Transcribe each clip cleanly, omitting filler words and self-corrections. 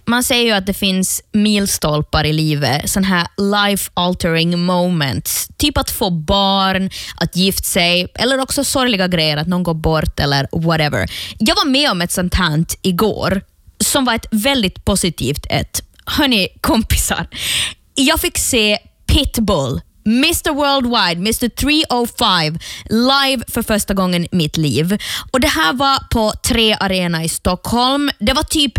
man säger ju att det finns milstolpar i livet, sån här life-altering moments. Typ att få barn, att gifta sig, eller också sorgliga grejer, att någon går bort eller whatever. Jag var med om ett sånt här igår som var ett väldigt positivt ett. Hörni, kompisar, jag fick se Pitbull, Mr. Worldwide, Mr. 305 live för första gången i mitt liv. Och det här var på 3 Arena i Stockholm. Det var typ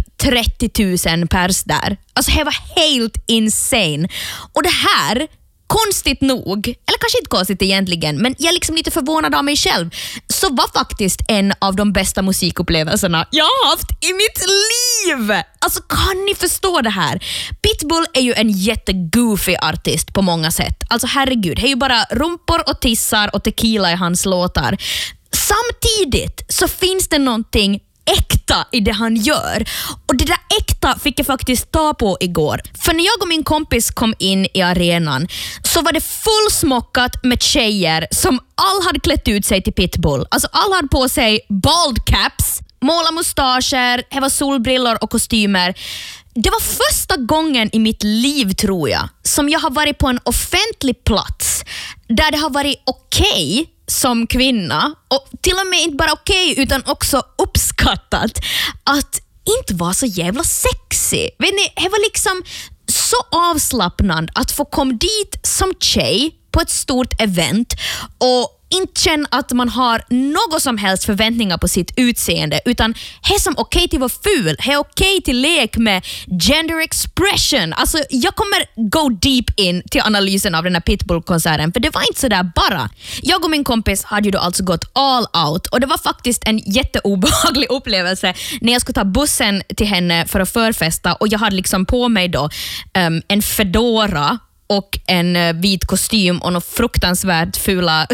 30 000 pers där. Alltså det var helt insane. Och det här, konstigt nog, eller kanske inte konstigt egentligen, men jag är liksom lite förvånad av mig själv, så var faktiskt en av de bästa musikupplevelserna jag har haft i mitt liv. Alltså kan ni förstå det här? Pitbull är ju en jättegoofy artist på många sätt. Alltså herregud, det är ju bara rumpor och tissar och tequila i hans låtar. Samtidigt så finns det någonting äkta i det han gör. Och det där äkta fick jag faktiskt ta på igår. För när jag och min kompis kom in i arenan så var det fullsmockat med tjejer som all hade klätt ut sig till Pitbull. Alltså alla hade på sig bald caps, måla mustascher, det var solbrillor och kostymer. Det var första gången i mitt liv, tror jag, som jag har varit på en offentlig plats där det har varit okej som kvinna, och till och med inte bara okej utan också uppskattat att inte vara så jävla sexy. Vet ni, det var liksom så avslappnande att få komma dit som tjej på ett stort event och inte känna att man har något som helst förväntningar på sitt utseende, utan det är som okej till att vara ful, det är okej till lek med gender expression. Alltså jag kommer go deep in till analysen av den här Pitbull-konserten, för det var inte så där bara. Jag och min kompis hade ju då alltså gått all out, och det var faktiskt en jätteobehaglig upplevelse när jag skulle ta bussen till henne för att förfesta, och jag hade liksom på mig då en fedora och en vit kostym och några fruktansvärt fula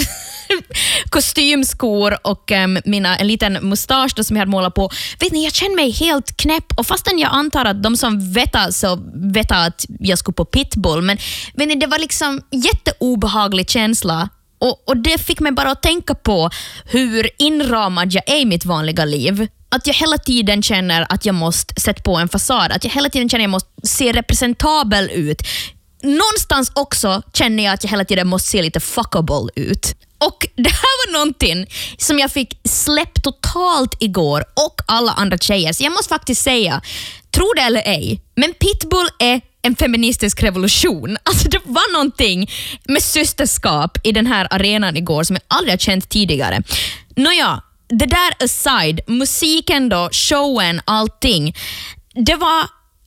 kostymskor och en liten mustasch då som jag hade målat på. Vet ni, jag känner mig helt knäpp, och fastän jag antar att de som vet att jag skulle på Pitbull, men vet ni, det var liksom jätteobehaglig känsla. Och det fick mig bara att tänka på hur inramad jag är i mitt vanliga liv. Att jag hela tiden känner att jag måste sätta på en fasad. Att jag hela tiden känner att jag måste se representabel ut. Någonstans också känner jag att jag hela tiden måste se lite fuckable ut. Och det här var någonting som jag fick släppt totalt igår, och alla andra tjejer. Så jag måste faktiskt säga, tro det eller ej, men Pitbull är en feministisk revolution. Alltså det var någonting med systerskap i den här arenan igår som jag aldrig har känt tidigare. Nåja, det där aside, musiken då, showen, allting. Det var,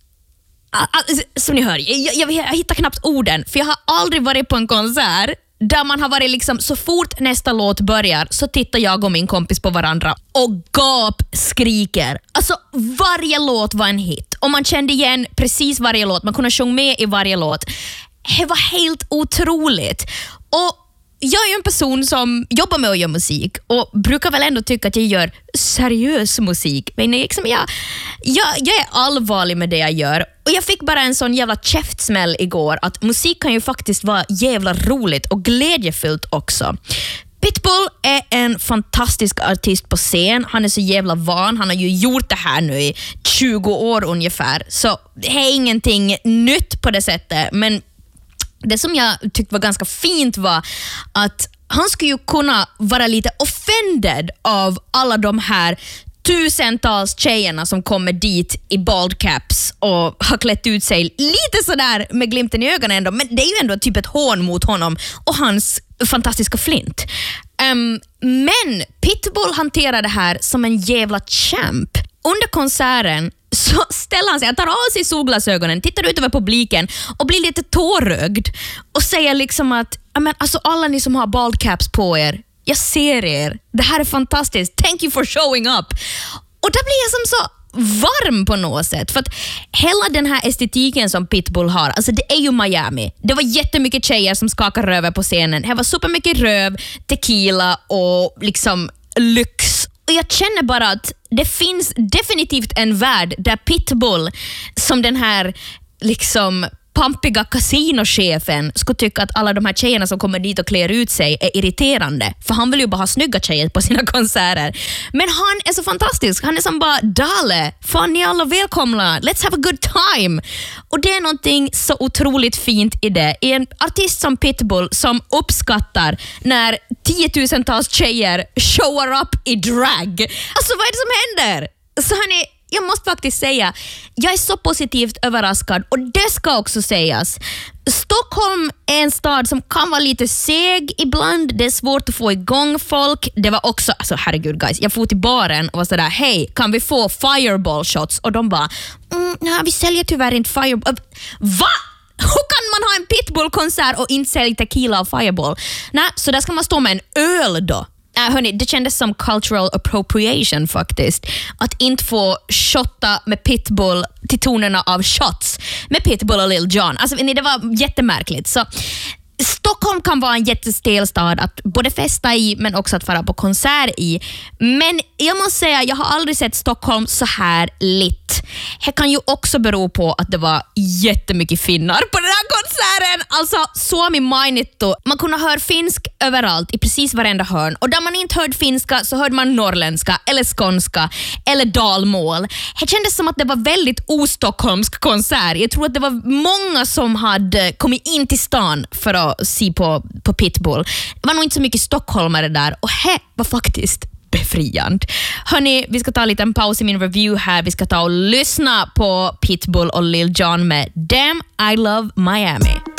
som ni hör, jag hittar knappt orden, för jag har aldrig varit på en konsert där man har varit liksom, så fort nästa låt börjar så tittar jag och min kompis på varandra och skriker. Alltså varje låt var en hit, och man kände igen precis varje låt, man kunde sjunga med i varje låt. Det var helt otroligt. Och jag är ju en person som jobbar med att göra musik och brukar väl ändå tycka att jag gör seriös musik. Men liksom jag är allvarlig med det jag gör. Och jag fick bara en sån jävla käftsmäll igår att musik kan ju faktiskt vara jävla roligt och glädjefullt också. Pitbull är en fantastisk artist på scen. Han är så jävla van. Han har ju gjort det här nu i 20 år ungefär. Så det är ingenting nytt på det sättet. Men det som jag tyckte var ganska fint var att han skulle ju kunna vara lite offended av alla de här tusentals tjejerna som kommer dit i bald caps och har klätt ut sig lite sådär med glimten i ögonen ändå, men det är ju ändå typ ett hån mot honom och hans fantastiska flint. Men Pitbull hanterar det här som en jävla champ. Under konserten så ställer han sig, han tar av sig solglasögonen, tittar ut över publiken och blir lite tårögd och säger liksom att alltså alla ni som har bald caps på er, jag ser er, det här är fantastiskt, thank you for showing up. Och där blir jag som så varm på något sätt, för att hela den här estetiken som Pitbull har, alltså det är ju Miami. Det var jättemycket tjejer som skakar röver på scenen. Det var supermycket röv, tequila och liksom lyx. Och jag känner bara att det finns definitivt en värld där Pitbull som den här liksom pampiga kasinochefen skulle tycka att alla de här tjejerna som kommer dit och klär ut sig är irriterande. För han vill ju bara ha snygga tjejer på sina konserter. Men han är så fantastisk. Han är som bara, Dale, fan ni är alla välkomna. Let's have a good time. Och det är någonting så otroligt fint i det. I en artist som Pitbull som uppskattar när 10 000-tals tjejer showar upp i drag. Alltså vad är det som händer? Så hörni, jag måste faktiskt säga, jag är så positivt överraskad och det ska också sägas. Stockholm är en stad som kan vara lite seg ibland. Det är svårt att få igång folk. Det var också, alltså herregud guys, jag får till baren och var sådär, hej, kan vi få fireball shots? Och de bara, nej, vi säljer tyvärr inte fireball. Va? Hur kan man ha en Pitbull-konsert och inte sälja tequila och fireball? Nej, så där ska man stå med en öl då. Hörni, det kändes som cultural appropriation faktiskt. Att inte få shotta med Pitbull till tonerna av shots med Pitbull och Lil Jon. Alltså, det var jättemärkligt. Så Stockholm kan vara en jättestel stad att både festa i men också att fara på konsert i. Men jag måste säga, jag har aldrig sett Stockholm så här litt. Det kan ju också bero på att det var jättemycket finnar på den här konserten. Alltså, Suomi mainittu. Man kunde höra finsk överallt, i precis varenda hörn. Och där man inte hörde finska så hörde man norrländska eller skånska eller dalmål. Det kändes som att det var väldigt ostockholmsk konsert. Jag tror att det var många som hade kommit in till stan för att se på Pitbull. Det var nog inte så mycket stockholmare där. Och det var faktiskt befriande. Hörni, vi ska ta en liten paus i min review här. Vi ska ta och lyssna på Pitbull och Lil Jon med Damn I Love Miami.